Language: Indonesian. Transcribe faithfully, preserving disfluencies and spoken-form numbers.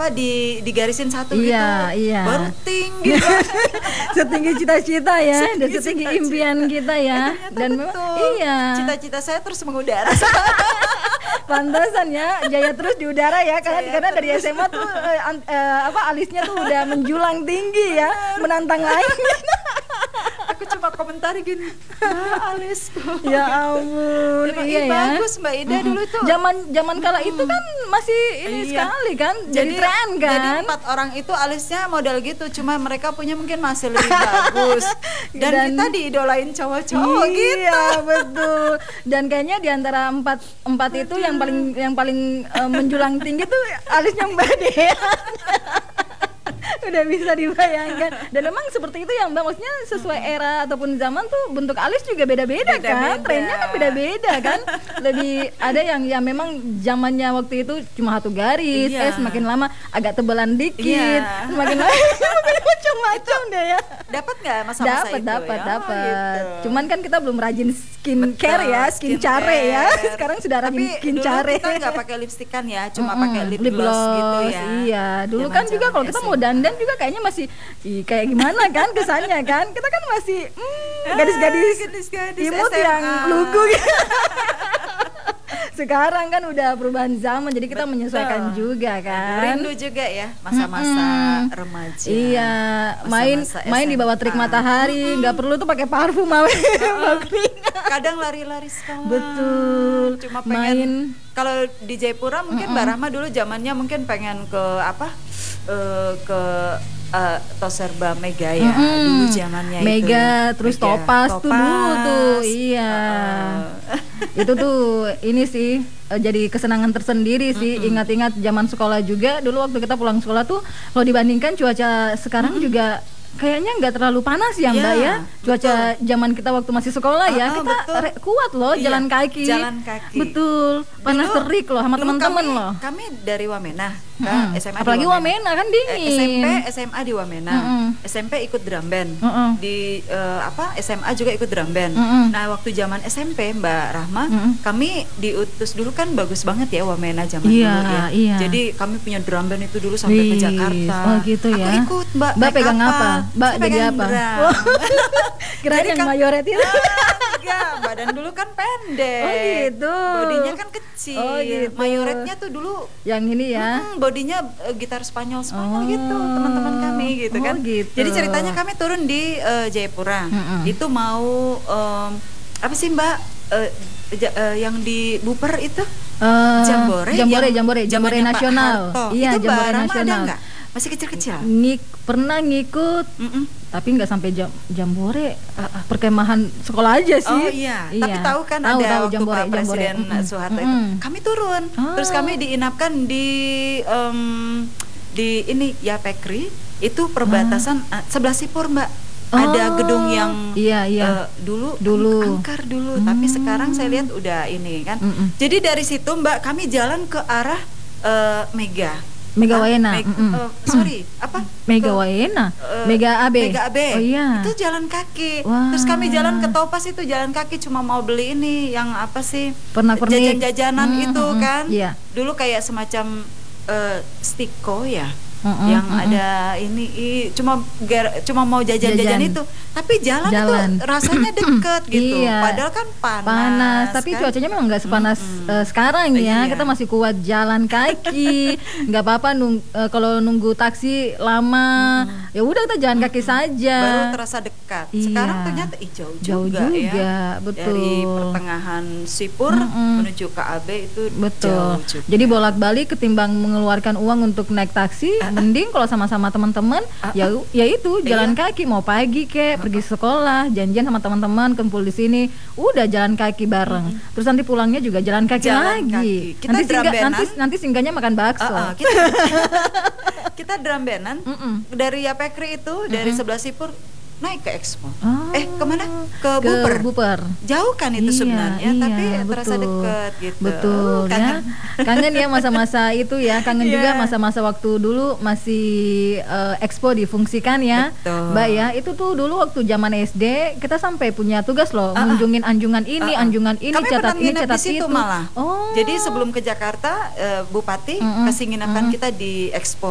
apa di digarisin satu iya, gitu. Iya. Baru tinggi. Setinggi cita-cita ya, Setinggi dan setinggi cita-cita. impian kita ya. Eh, Dan memang iya. Cita-cita saya terus mengudara. Pantesan ya, jaya terus di udara ya, karena Jaya karena dari terus. S M A tuh eh, an- eh, apa alisnya tuh udah menjulang tinggi ya, menantang lainnya. Aku cuma komentar gini, Mbak alisku. Ya ampun, Emang iya ih, ya. bagus Mbak Ida dulu tuh. Zaman zaman kala itu kan masih ini Iya. sekali kan, jadi, tren kan. Jadi empat orang itu alisnya model gitu, cuma mereka punya mungkin masih lebih bagus. Dan, Dan- kita diidolain cowok-cowok gitu. Iya betul. Dan kayaknya di antara empat empat itu yang paling yang paling eh, menjulang tinggi tuh alisnya Mbak Dea. Udah bisa dibayangkan. Dan memang seperti itu ya Mbak, maksudnya sesuai era ataupun zaman tuh bentuk alis juga beda-beda kan, Beda-beda. trennya kan beda-beda kan. Lebih ada yang ya memang zamannya waktu itu cuma satu garis, Iya. eh semakin lama agak tebalan dikit, Iya. semakin lama macam-macam deh ya. Dapat nggak masa-masa Dapat, itu? dapat, ya? dapat. Oh, gitu. Cuman kan kita belum rajin skincare Betul, ya, skin care ya. skincare. Sekarang sudah rajin Tapi skin dulu care. kita nggak pakai lipstikan ya, cuma Mm-mm, pakai lip, gloss, gitu ya. Iya, dulu Zaman-zaman kan juga kalau kita mau S M A. dandan juga kayaknya masih ih, kayak gimana kan kesannya kan? Kita kan masih mm, gadis-gadis Ah, gadis-gadis imut S M A. yang lugu gitu. Sekarang kan udah perubahan zaman, jadi kita Betul. menyesuaikan juga kan. Rindu juga ya masa-masa Mm-mm. remaja. Iya, main Masa-masa main di bawah S M A. terik matahari, nggak perlu tuh pakai parfum awet. Kadang lari-lari sekolah. Betul. Cuma pengen Main. kalau di Jayapura mungkin Mbak Rahma dulu zamannya mungkin pengen ke apa? eh, ke eh, Toserba Mega ya. Mm-mm. Dulu zamannya itu. Mega, ya. terus Mega. Topaz tuh dulu tuh, iya. Heeh. Itu tuh ini sih eh, jadi kesenangan tersendiri sih. Ingat-ingat zaman sekolah juga dulu waktu kita pulang sekolah tuh, kalau dibandingkan cuaca sekarang juga kayaknya nggak terlalu panas ya Mbak Iya, ya. Cuaca betul. zaman kita waktu masih sekolah ya, Ah, kita betul. re- kuat loh Iya, jalan kaki. jalan kaki. Betul. Panas Dulu- terik loh sama dulu teman-teman kami- loh. Kami dari Wamena ke Mm-mm. S M A di Apalagi Wamena kan dingin. Eh, S M P, S M A di Wamena. Mm-mm. S M P ikut drum band. Mm-mm. Di eh, apa? S M A juga ikut drum band. Mm-mm. Nah, waktu zaman S M P, Mbak Rahma, Mm-mm. kami diutus dulu kan bagus banget ya Wamena zaman Iya, dulu ya. iya. Jadi kami punya drum band itu dulu sampai ke Wih, Jakarta. oh gitu ya. Aku ikut, Mbak. Mbak Naik pegang kapal. apa? Mbak Saya jadi pegang apa? drum. Kirain Jadi yang kan- mayoret itu. Enggak, badan dulu kan pendek. Oh gitu. Bodinya kan kecil. Oh gitu. Mayoretnya tuh dulu Yang ini ya. Hmm, bodinya eh, gitar Spanyol Spanyol Oh. gitu, teman-teman kami gitu Oh, kan. gitu. Jadi ceritanya kami turun di eh, Jayapura. Mm-mm. Itu mau em, apa sih Mbak Eh, ja- eh, yang di Buper itu? Eh, Jambore, Jambore, yang Jambore, Jambore zamannya Pak nasional. Harto. Iya, Itu Mbak Jambore Rama nasional. ada nggak? Masih kecil-kecil. Ngik, pernah ngikut, Mm-mm. tapi nggak sampai jam, Jambore, perkemahan sekolah aja sih. Oh iya. tapi tahu kan Tahu, ada tahu, waktu Jambore, Pak Jambore. Presiden Mm-mm. Soeharto itu, Mm-mm. kami turun, Oh. terus kami diinapkan di em, di ini ya Pekri, itu perbatasan eh, sebelah Sipur Mbak. Ada Oh, gedung yang iya, iya. eh, dulu Dulu. angker dulu, tapi sekarang saya lihat udah ini kan. Mm-mm. Jadi dari situ Mbak kami jalan ke arah eh, Mega. Mega Ah, Waena, Meg- mm-mm. eh, sorry, apa? Mega Ke- Waena, eh, Mega A B. Mega A B. Oh iya. Itu jalan kaki. Wah. Terus kami jalan ke Topaz itu jalan kaki cuma mau beli ini yang apa sih? Pernak-pernik. Jajan-jajanan Mm, itu mm, mm. kan. Iya. Dulu kayak semacam eh, stiko ya. Mm-mm, yang mm-mm. ada ini i- cuma ger- cuma mau jajan-jajan Jajan. itu. Tapi jalan, Jalan. itu rasanya deket gitu. Iya. Padahal kan panas. Panas, tapi kan? cuacanya memang nggak sepanas Mm-mm. eh, sekarang ya. Iya. Kita masih kuat jalan kaki, nggak apa-apa nung, eh, kalau nunggu taksi lama, ya udah kita jalan kaki saja. Baru terasa dekat. Iya. Sekarang ternyata ih, jauh, Jauh juga, juga, ya. betul. Dari pertengahan Sipur Mm-mm. menuju ke A B itu Betul. jauh juga. Jadi bolak-balik ketimbang mengeluarkan uang untuk naik taksi, mending kalau sama-sama teman-teman, ya ya itu jalan Iya. kaki, mau pagi kek pergi sekolah, janjian sama teman-teman kumpul di sini, udah jalan kaki bareng. Terus nanti pulangnya juga jalan kaki Jalan lagi. kaki. Kita nanti singgah, drum nanti band-an. nanti singgahnya makan bakso. Ah, ah, kita kita drum bandan Mm-mm. dari Yapekri itu dari sebelah Sipur naik ke Expo. Oh. Eh kemana? Ke Ke Buper. Buper. Jauh kan itu Iya, sebenarnya, iya, tapi terasa betul. dekat gitu. Betul Uh, ya. kangen. Kangen ya masa-masa itu ya. Kangen Iya. juga masa-masa waktu dulu masih eh, Expo difungsikan ya. Betul. Mbak ya, itu tuh dulu waktu zaman S D kita sampai punya tugas loh, Ah, ah. ngunjungin anjungan ini, Ah, ah. anjungan ini, Kami catat pernah ini, nginep catat di situ itu. malah. Oh. Jadi sebelum ke Jakarta, eh, Bupati Mm-mm, kasih nginapan kita di Expo